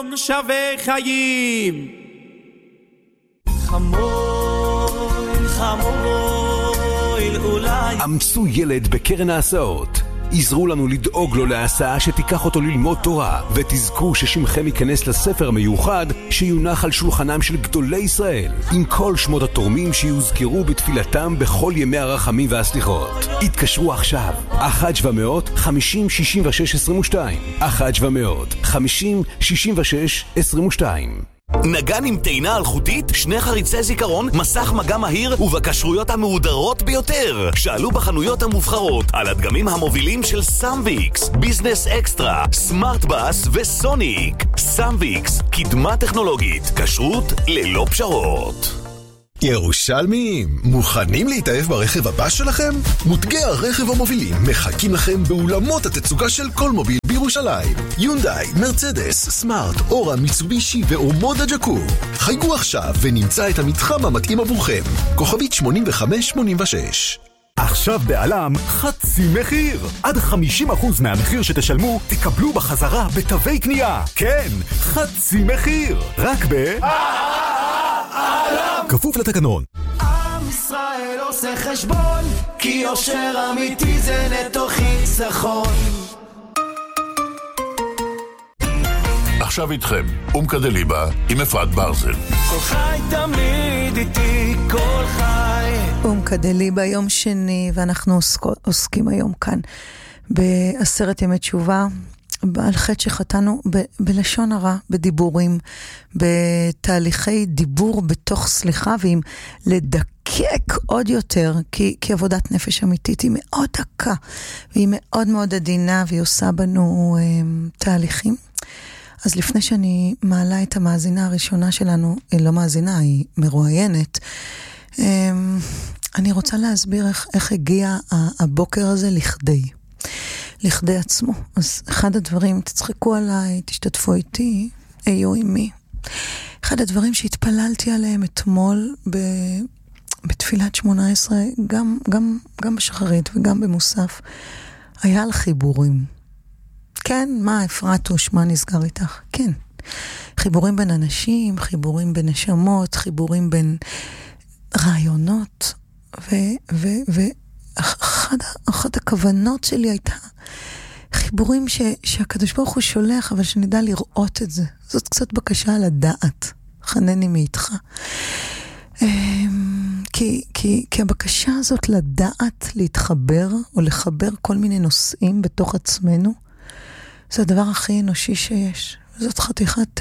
שווה חיים. חמול אולי אמצו ילד בקרן ההסעות. עזרו לנו לדאוג לו להסעה שתיקח אותו ללמוד תורה, ותזכו ששמכם ייכנס לספר המיוחד שיונח על שולחנם של גדולי ישראל, עם כל שמות התורמים שיוזכרו בתפילתם בכל ימי הרחמים והסליחות. התקשרו עכשיו 1-700-50-66-22 1-700-50-66-22. נגן עם טעינה אלחוטית, 2 חריצי זיכרון, מסך מגע מהיר ובקשרויות המהודרות ביותר. שאלו בחנויות המובחרות על הדגמים המובילים של סמביקס, ביזנס אקסטרה, סמארט בס וסוניק. סמביקס, קדמה טכנולוגית, כשרות ללא פשרות. ירושלמים, מוכנים להתאהב ברכב הבא שלכם? מותגי הרכב המובילים מחכים לכם באולמות התצוגה של כל מוביל בירושלים. יונדאי, מרצדס, סמארט, אורה, מיצובישי ואומודה ג'קו. חייגו עכשיו ונמצא את המתחם המתאים עבורכם. כוכבית 8586. עכשיו בעלם חצי מחיר. עד 50% מהמחיר שתשלמו תקבלו בחזרה בתווי קנייה. כן, חצי מחיר. רק כפוף לתקנון. עם ישראל עושה חשבון, כי יושר אמיתי זה נטו חיסכון. עכשיו איתכם, אומקדליבה עם אפרת ברזל. כל חי תמיד איתי, כל חי. אומקדליבה יום שני, ואנחנו עוסקים היום כאן בעשרת ימי תשובה, על חטא שחטאנו בלשון הרע, בדיבורים, בתהליכי דיבור בתוך סליחה, ועם לדקק עוד יותר, כי עבודת נפש אמיתית היא מאוד דקה, והיא מאוד מאוד עדינה, והיא עושה בנו תהליכים. אז לפני שאני מעלה את המאזינה הראשונה שלנו, היא לא מאזינה, היא מרואיינת, אני רוצה להסביר איך הגיע הבוקר הזה לכדי עצמו. אז אחד הדברים, תצחקו עליי, תשתתפו איתי, היו עימי. אחד הדברים שהתפללתי עליהם אתמול בתפילת 18, גם בשחרית וגם במוסף, היה על חיבורים. כן, מה אפרטוש, מה נסגר איתך? כן. חיבורים בין אנשים, חיבורים בין נשמות, חיבורים בין רעיונות, אחת הכוונות שלי הייתה חיבורים שהקדוש ברוך הוא שולח, אבל שנדע לראות את זה. זאת קצת בקשה על הדעת. חנני מאיתך. כי הבקשה הזאת לדעת להתחבר, או לחבר כל מיני נושאים בתוך עצמנו, זה הדבר הכי אנושי שיש. זאת חתיכת,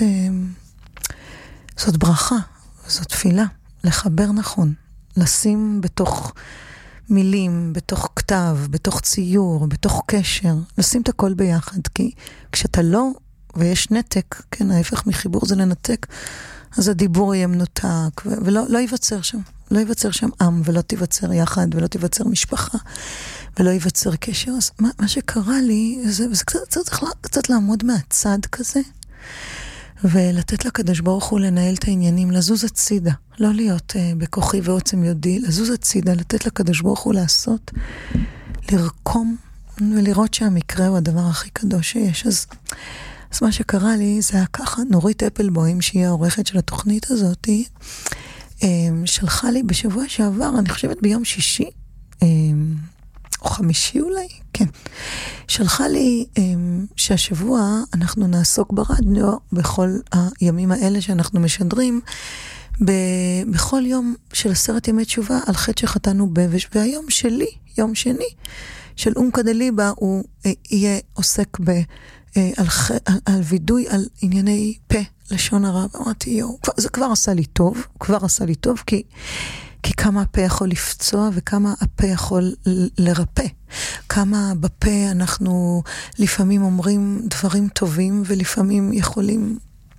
זאת ברכה, זאת תפילה. לחבר נכון. לשים בתוך מילים, בתוך כתב, בתוך ציור, בתוך קשר, לשים את הכל ביחד, כי כשאתה לא, ויש נתק, כן, ההפך מחיבור זה לנתק, אז הדיבור יהיה מנותק, ולא ייווצר שם, לא ייווצר שם עם, ולא תיווצר יחד, ולא תיווצר משפחה, ולא ייווצר קשר. אז מה שקרה לי, זה צריך קצת לעמוד מהצד כזה, ולתת לקדוש ברוך הוא לנהל את העניינים, לזוז הצידה, לא להיות בכוחי ועוצם יודי, לזוז הצידה, לתת לקדוש ברוך הוא לעשות, לרקום ולראות שהמקרה הוא הדבר הכי קדוש שיש. אז מה שקרה לי זה היה ככה, נורית אפלבוים, שהיא העורכת של התוכנית הזאת, שלחה לי בשבוע שעבר, אני חושבת ביום שישי, או חמישי אולי, כן. שלחה לי שהשבוע אנחנו נעסוק ברדיו בכל הימים האלה שאנחנו משדרים, בכל יום של 10 ימי תשובה על חטא שחטאנו והיום שלי, יום שני, של אומקדליבה, הוא יהיה עוסק על וידוי, על ענייני פה, לשון הרע. אמרתי, זה כבר עשה לי טוב, כי כמה הפה יכול לפצוע וכמה הפה יכול לרפא. כמה בפה אנחנו לפעמים אומרים דברים טובים ולפעמים יכולים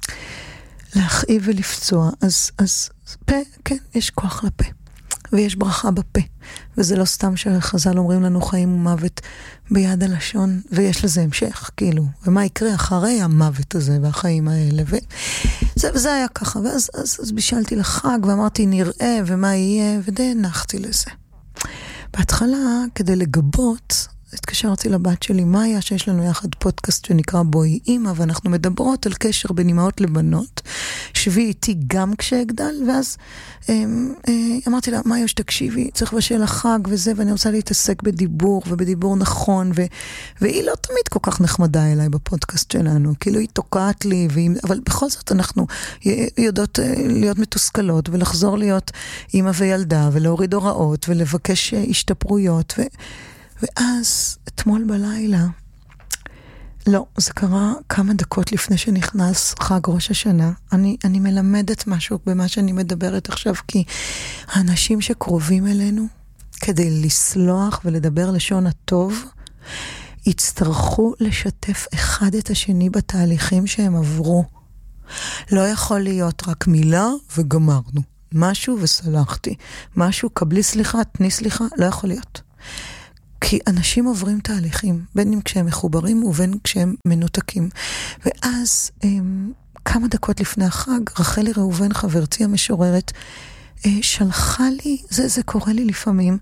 להכאיב ולפצוע. אז פה, כן, יש כוח לפה. ויש ברכה בפה. וזה לא סתם שחז"ל אומרים לנו חיים ומוות ביד הלשון, ויש לזה המשך, כאילו. ומה יקרה אחרי המוות הזה והחיים האלה. וזה היה ככה. ואז בישלתי לחג ואמרתי נראה ומה יהיה, ודי הנחתי לזה. בהתחלה, כדי לגבות, התקשרתי לבת שלי מאיה, שיש לנו יחד פודקאסט שנקרא בואי אמא, ואנחנו מדברות על קשר בין אמהות לבנות. שבי איתי גם כשאגדל, ואז אמרתי לה, מאיה, שתקשיבי, צריך בשל החג וזה, ואני רוצה להתעסק בדיבור, ובדיבור נכון, והיא לא תמיד כל כך נחמדה אליי בפודקאסט שלנו, כאילו היא תוקעת לי, אבל בכל זאת אנחנו יודעות להיות מתוסכלות, ולחזור להיות אמא וילדה, ולהוריד הוראות, ולבקש השתפרויות, ואז, אתמול בלילה, לא, זה קרה כמה דקות לפני שנכנס חג ראש השנה. אני מלמדת משהו במה שאני מדברת עכשיו, כי האנשים שקרובים אלינו, כדי לסלוח ולדבר לשון הטוב, יצטרכו לשתף אחד את השני בתהליכים שהם עברו. לא יכול להיות רק מילה וגמרנו. משהו וסלחתי. משהו, קבלי סליחה, תני סליחה, לא יכול להיות. כי אנשים עוברים תהליכים, בין אם כשהם מחוברים ובין כשהם מנותקים. ואז, כמה דקות לפני החג, רחלי ראובן, חברתי המשוררת, שלחה לי, זה קורה לי לפעמים,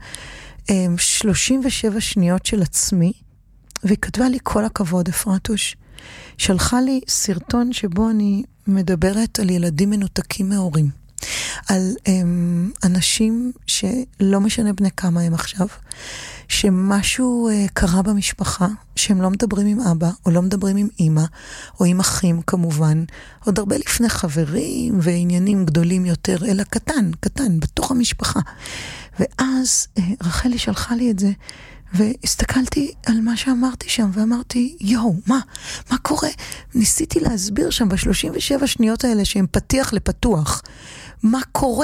37 שניות של עצמי, והיא כתבה לי כל הכבוד, אפרטוש. שלחה לי סרטון שבו אני מדברת על ילדים מנותקים מהורים. על אנשים שלא משנה בני כמה הם עכשיו, שמשהו קרה במשפחה, שהם לא מדברים עם אבא, או לא מדברים עם אמא, או עם אחים כמובן, עוד הרבה לפני חברים ועניינים גדולים יותר, אלא קטן, בתוך המשפחה. ואז רחלי שלחה לי את זה, והסתכלתי על מה שאמרתי שם, ואמרתי, יואו, מה קורה? ניסיתי להסביר שם ב37 שניות האלה, שהם פתיח לפתוח, מה קורה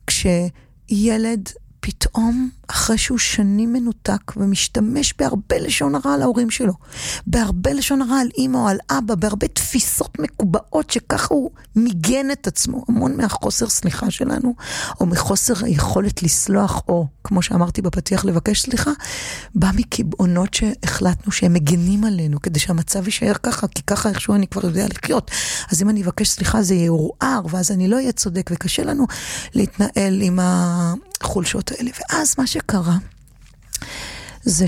כשילד פתאום, אחרי שהוא שנים מנותק, ומשתמש בהרבה לשון הרע על ההורים שלו, בהרבה לשון הרע על אמא או על אבא, בהרבה תפיסות מקובעות שככה הוא מיגן את עצמו, המון מהחוסר סליחה שלנו, או מחוסר היכולת לסלוח, או כמו שאמרתי בפתיח לבקש סליחה, בא מקבעונות שהחלטנו שהם מגנים עלינו, כדי שהמצב יישאר ככה, כי ככה איכשהו אני כבר יודע לחיות. אז אם אני אבקש סליחה זה יעורער, ואז אני לא אהיה צודק, וקשה לנו להתנהל עם החולשות האלה. ואז מה שקרה זה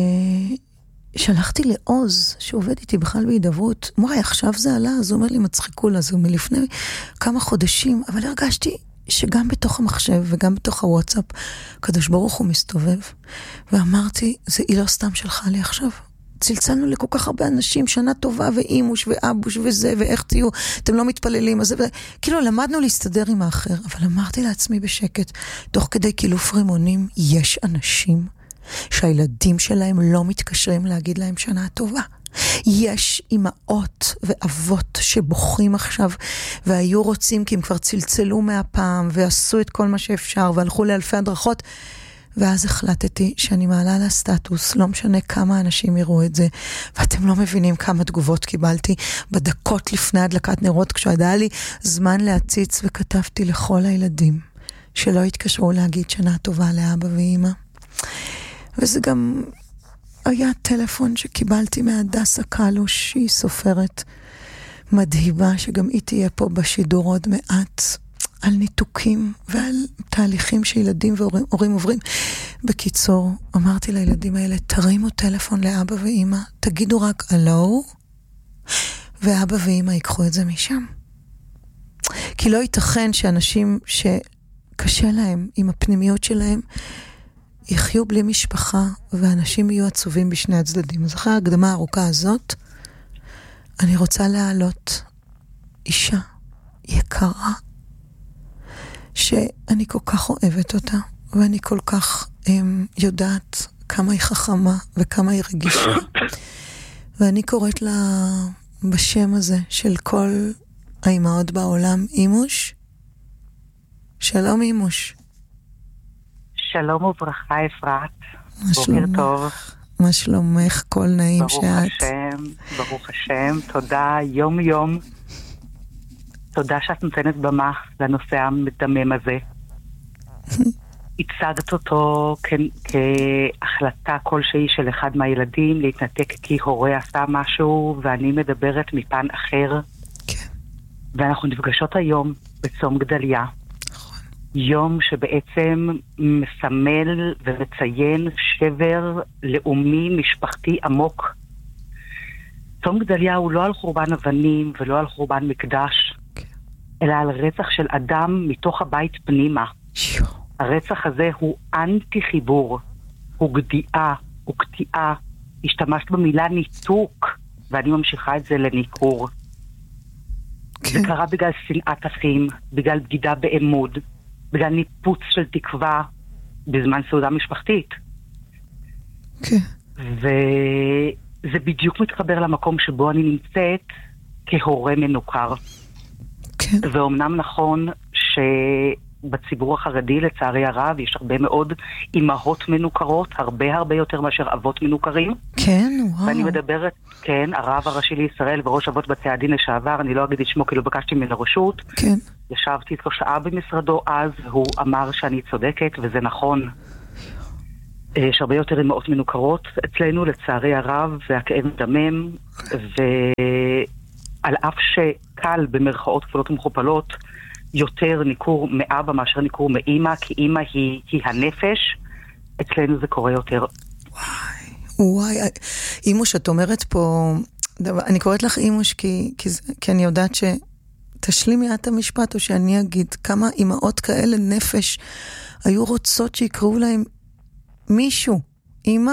ששלחתי לעוז שעובד איתי בכלל בהידברות, וואי, עכשיו זה עלה, אז הוא אומר לי, מצחיקו לה, זה מלפני כמה חודשים, אבל הרגשתי שגם בתוך המחשב וגם בתוך הוואטסאפ, קדוש ברוך הוא מסתובב, ואמרתי, היא לא סתם שלחה לי עכשיו. צלצלנו לכל כך הרבה אנשים, שנה טובה ואימוש ואבוש וזה, ואיך תהיו, אתם לא מתפללים, אז זה, כאילו למדנו להסתדר עם האחר, אבל אמרתי לעצמי בשקט, תוך כדי קילוף רימונים, יש אנשים שהילדים שלהם לא מתקשרים להגיד להם שנה טובה. יש אמהות ואבות שבוחרים עכשיו, והיו רוצים, כי הם כבר צלצלו מהפעם, ועשו את כל מה שאפשר, והלכו לאלפי הדרכות, ואז החלטתי שאני מעלה לסטטוס, לא משנה כמה אנשים יראו את זה, ואתם לא מבינים כמה תגובות קיבלתי בדקות לפני הדלקת נרות, כשהיה לי זמן להציץ, וכתבתי לכל הילדים שלא התקשרו להגיד שנה טובה לאבא ואמא. וזה גם היה טלפון שקיבלתי מהדסה קלוש, שהיא סופרת מדהימה, שגם היא תהיה פה בשידור עוד מעט, על ניתוקים ועל תהליכים שילדים והורים עוברים. בקיצור, אמרתי לילדים האלה, תרימו טלפון לאבא ואמא, תגידו רק אלו, ואבא ואמא ייקחו את זה משם. כי לא ייתכן שאנשים שקשה להם עם הפנימיות שלהם, יחיו בלי משפחה, ואנשים יהיו עצובים בשני הצדדים. אז אחרי ההקדמה הארוכה הזאת, אני רוצה להעלות אישה יקרה, שאני כל כך אוהבת אותה, ואני כל כך יודעת כמה היא חכמה וכמה היא רגישה. ואני קוראת לה בשם הזה של כל האימהות בעולם, אימוש. שלום אימוש. שלום וברכה אפרת. בוקר טוב. מה שלומך? כל נעים שאת. ברוך השם, ברוך השם. תודה יום יום. תודה שאת נותנת במה לנושא המדמם הזה. הצגת אותו כהחלטה כלשהי של אחד מהילדים להתנתק כי הורה עשה משהו, ואני מדברת מפן אחר. כן. ואנחנו נפגשות היום בצום גדליה. נכון. יום שבעצם מסמל ומציין שבר לאומי משפחתי עמוק. צום גדליה הוא לא על חורבן אבנים ולא על חורבן מקדש, אלא על רצח של אדם מתוך הבית פנימה. הרצח הזה הוא אנטי חיבור, הוא גדיעה, הוא קטיעה. השתמשת במילה ניתוק, ואני ממשיכה את זה לניקור. זה קרה בגלל שנאת אחים, בגלל בגידה באמוד, בגלל ניפוץ של תקווה בזמן סעודה משפחתית. וזה בדיוק מתחבר למקום שבו אני נמצאת כהורה מנוכר. ואומנם נכון שבציבור החרדי לצערי הרב יש הרבה מאוד אימהות מנוכרות, הרבה יותר מאשר אבות מנוכרים. כן, וואו. ואני מדברת, כן, הרב הראשי לישראל וראש אבות בתי הדין לשעבר, אני לא אגיד את שמו כי לא בקשתי מן הרשות. כן. ישבתי איתו שעה במשרדו אז, הוא אמר שאני צודקת וזה נכון. יש הרבה יותר אימהות מנוכרות אצלנו לצערי הרב, והכאב מדמם, ועל אף שקל במרכאות כפולות ומכופלות יותר ניכור מאבא מאשר ניכור מאמא, כי אמא היא הנפש, אצלנו זה קורה יותר. וואי, אימוש, את אומרת פה, אני קוראת לך אימוש כי אני יודעת שתשלימי את המשפט, או שאני אגיד כמה אימהות כאלה נפש היו רוצות שיקראו להם מישהו, אמא,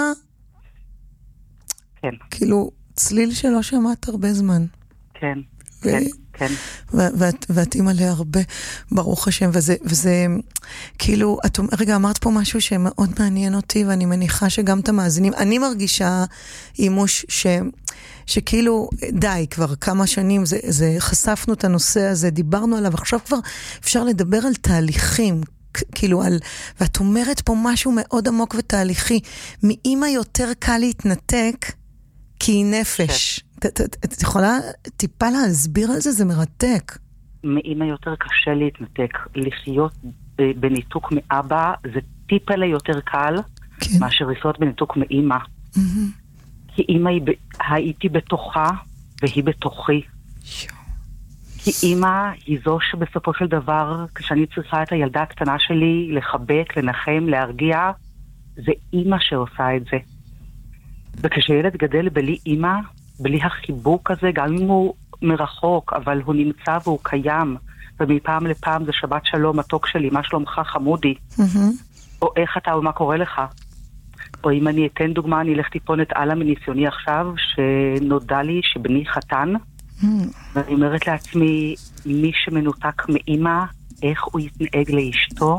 כן. כאילו צליל שלא שמעת הרבה זמן. כן, כן. ואת אימא להרבה, ברוך השם, וזה כאילו, רגע, אמרת פה משהו שמאוד מעניין אותי, ואני מניחה שגם את המאזינים, אני מרגישה אימוש שכאילו, די, כבר כמה שנים, חשפנו את הנושא הזה, דיברנו עליו, עכשיו כבר אפשר לדבר על תהליכים, כאילו ואת אומרת פה משהו מאוד עמוק ותהליכי, מאמא יותר קל להתנתק, כי היא נפש. את יכולה טיפה להסביר על זה? זה מרתק. מאמא יותר קשה להתנתק. לחיות בניתוק מאבא זה טיפה ליותר קל, מאשר לחיות בניתוק מאמא. כי אמא הייתי בתוכה, והיא בתוכי. כי אמא היא זו שבסופו של דבר, כשאני צריכה את הילדה הקטנה שלי לחבק, לנחם, להרגיע, זה אמא שעושה את זה. וכשילד גדל בלי אמא, בלי החיבוק הזה, גם אם הוא מרחוק, אבל הוא נמצא והוא קיים, ומפעם לפעם זה שבת שלום, מתוק שלי, מה שלומך חמודי? או איך אתה ומה קורה לך? או אם אני אתן דוגמה, אני אלך טיפונת הלאה מניסיוני עכשיו, שנודע לי שבני חתן, ואני אומרת לעצמי, מי שמנותק מאמא, איך הוא יתנהג לאשתו?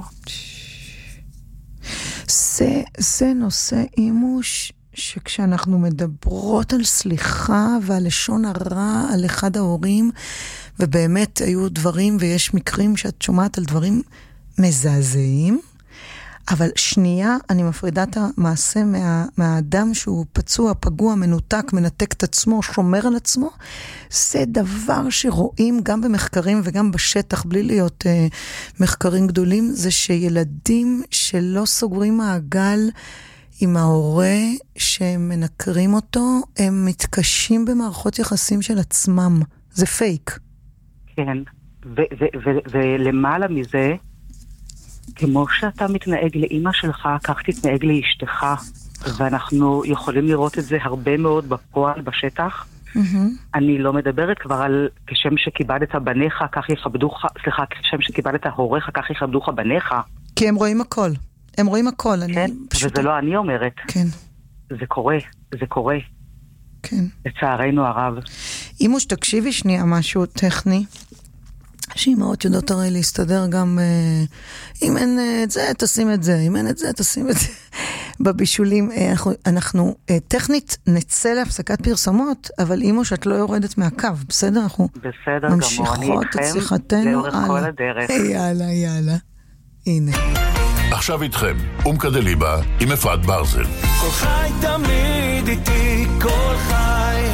זה נושא אימוש שכשאנחנו מדברות על סליחה ועל לשון הרע על אחד ההורים, ובאמת היו דברים ויש מקרים שאת שומעת על דברים מזעזעים, אבל שנייה אני מפרידה את המעשה מהאדם שהוא פצוע, פגוע, מנותק, מנתק את עצמו, שומר על עצמו. זה דבר שרואים גם במחקרים וגם בשטח, בלי להיות מחקרים גדולים, זה שילדים שלא סוגרים מעגל עם ההורה שהם מנקרים אותו, הם מתקשים במערכות יחסים של עצמם. זה פייק. כן, ולמעלה מזה, כמו שאתה מתנהג לאמא שלך, כך תתנהג לאשתך, ואנחנו יכולים לראות את זה הרבה מאוד בפועל, בשטח. אני לא מדברת כבר על כשם שכיבדת בניך, כך יכבדוך, סליחה, כשם שכיבדת הוריך, כך יכבדוך בניך. כי הם רואים הכל. הם רואים הכל. כן, וזה לא אני אומרת. כן. זה קורה, זה קורה. כן. לצערנו הרב. אימוש, תקשיבי שנייה משהו טכני. שאימהות יודעות הרי להסתדר גם, אם אין את זה, תשים את זה, אם אין את זה, תשים את זה. בבישולים, אנחנו טכנית נצא להפסקת פרסומות, אבל אימוש, את לא יורדת מהקו, בסדר? אנחנו בסדר גמור, אני איתכם לאורך כל הדרך. יאללה. הנה. עכשיו איתכם, אומקדליבה עם אפרת ברזל. כל חי תמיד איתי, כל חי.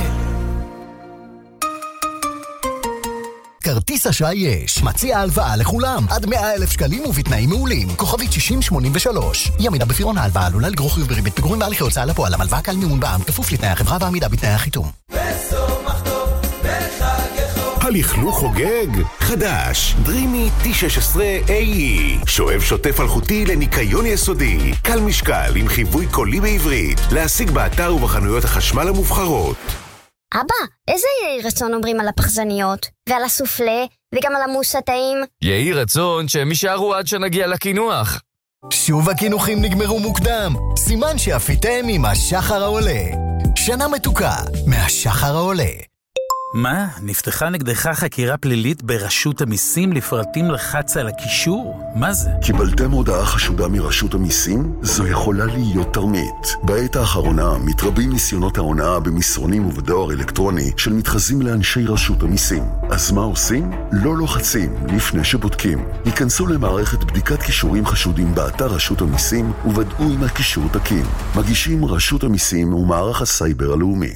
כרטיס אשראי יש, מציע הלוואה לכולם, עד 100,000 שקלים ובתנאים מעולים, כוכבית 6083. ימינה בפירעון ההלוואה עלולה לגרור חיוב בריבית פיגורים בהליכי הוצאה לפועל, המלוואה קל מימון בע"מ, כפוף לתנאי החברה והעמידה בתנאי החיתום. הלכלוך חוגג? חדש, דרימי T16AE, שואב שוטף אלחוטי לניקיון יסודי, קל משקל עם חיווי קולי בעברית, להשיג באתר ובחנויות החשמל המובחרות. אבא, איזה יהי רצון אומרים על הפחזניות, ועל הסופלה, וגם על המוס הטעים? יהי רצון שהם יישארו עד שנגיע לקינוח. שוב הקינוחים נגמרו מוקדם, סימן שאפיתם עם השחר העולה. שנה מתוקה מהשחר העולה. מה? נפתחה נגדך חקירה פלילית ברשות המיסים לפרטים לחץ על הקישור? מה זה? קיבלתם הודעה חשודה מרשות המיסים? זו יכולה להיות תרמית. בעת האחרונה מתרבים ניסיונות ההונאה במסרונים ובדואר אלקטרוני של מתחזים לאנשי רשות המיסים. אז מה עושים? לא לוחצים לפני שבודקים. היכנסו למערכת בדיקת קישורים חשודים באתר רשות המיסים ובדעו אם הקישור תקין. מגישים רשות המיסים ומערך הסייבר הלאומי.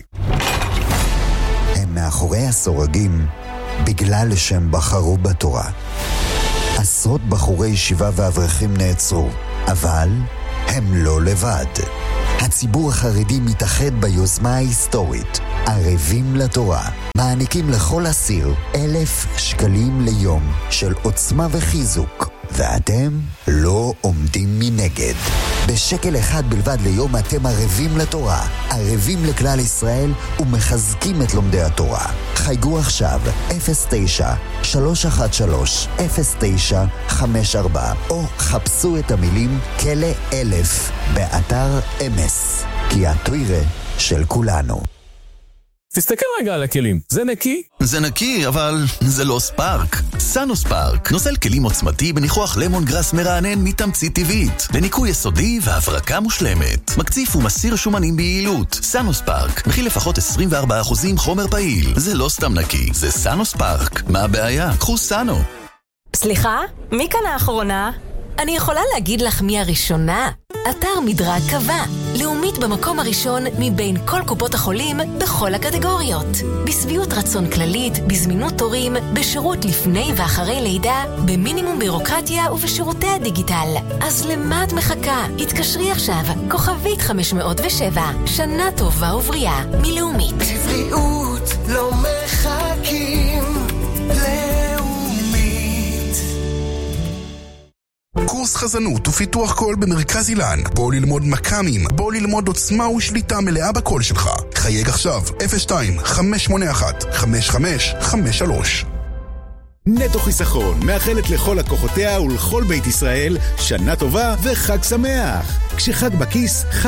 מאחורי הסורגים בגלל שהם בחרו בתורה. עשרות בחורי ישיבה ואברכים נעצרו, אבל הם לא לבד. הציבור החרדי מתאחד ביוזמה ההיסטורית ערבים לתורה. מעניקים לכל אסיר 1,000 שקלים ליום של עוצמה וחיזוק, ואתם לא עומדים מנגד. בשקל אחד בלבד ליום אתם ערבים לתורה, ערבים לכלל ישראל ומחזקים את לומדי התורה. חייגו עכשיו 09-313-0954 או חפשו את המילים כלא 1000 באתר אמס, כי הטווירה של כולנו. תסתכל רגע על הכלים, זה נקי? זה נקי, אבל זה לא ספארק. סאנו ספארק, נוזל כלים עוצמתי בניחוח למון גרס מרענן מתמצית טבעית, לניקוי יסודי והברקה מושלמת. מקציף ומסיר שומנים ביעילות. סאנו ספארק, מכיל לפחות 24% חומר פעיל. זה לא סתם נקי, זה סאנו ספארק. מה הבעיה? קחו סאנו. סליחה? מי כאן האחרונה? אני יכולה להגיד לך מי הראשונה? אתר מדרג קבע, לאומית במקום הראשון מבין כל קופות החולים בכל הקטגוריות. בסביעות רצון כללית, בזמינות תורים, בשירות לפני ואחרי לידה, במינימום בירוקרטיה ובשירותי הדיגיטל. אז למה את מחכה? התקשרי עכשיו, כוכבית 507, שנה טובה ובריאה, מלאומית. בבריאות לא מחכים קורס חזנות ופיתוח קול במרכז אילן. בוא ללמוד מקאמים, בוא ללמוד עוצמה ושליטה מלאה בקול שלך. חייג עכשיו 02-581-5553. נטו חיסכון מאחלת לכל לקוחותיה ולכל בית ישראל שנה טובה וחג שמח. כשחג בכיס,